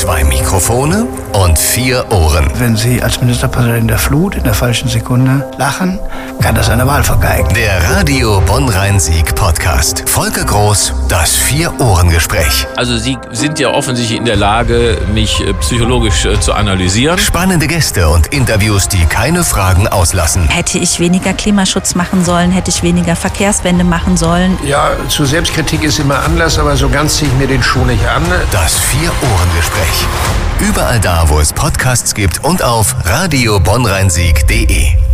2 Mikrofone und 4 Ohren. Wenn Sie als Ministerpräsident der Flut in der falschen Sekunde lachen, kann das eine Wahl vergeigen. Der Radio Bonn-Rhein-Sieg Podcast. Volker Groß, das 4-Ohren-Gespräch. Also Sie sind ja offensichtlich in der Lage, mich psychologisch zu analysieren. Spannende Gäste und Interviews, die keine Fragen auslassen. Hätte ich weniger Klimaschutz machen sollen? Hätte ich weniger Verkehrswende machen sollen? Ja, zu Selbstkritik ist immer Anlass, aber so ganz ziehe ich mir den Schuh nicht an. Das 4-Ohren-Gespräch. Überall da, wo es Podcasts gibt und auf radiobonnrheinsieg.de.